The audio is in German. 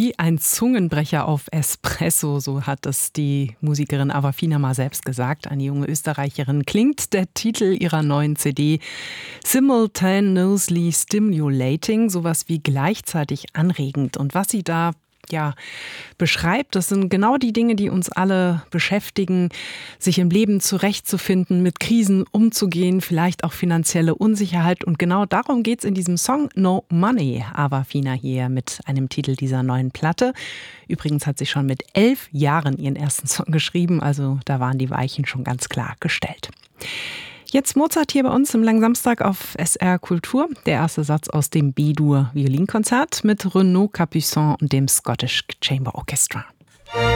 Wie ein Zungenbrecher auf Espresso, so hat es die Musikerin Awafina mal selbst gesagt, eine junge Österreicherin, klingt der Titel ihrer neuen CD Simultaneously Stimulating, sowas wie gleichzeitig anregend. Und was sie da beschreibt, das sind genau die Dinge, die uns alle beschäftigen, sich im Leben zurechtzufinden, mit Krisen umzugehen, vielleicht auch finanzielle Unsicherheit. Und genau darum geht es in diesem Song No Money. Awafina hier mit einem Titel dieser neuen Platte. Übrigens hat sie schon mit 11 Jahren ihren ersten Song geschrieben, also da waren die Weichen schon ganz klar gestellt. Jetzt Mozart hier bei uns im Langen Samstag auf SR Kultur. Der erste Satz aus dem B-Dur Violinkonzert mit Renaud Capuçon und dem Scottish Chamber Orchestra.